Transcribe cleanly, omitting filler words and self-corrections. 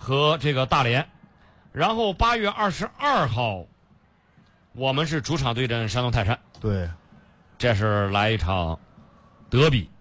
和这个大连，然后8月22号，我们是主场对阵山东泰山。 对， 这是来一场德比。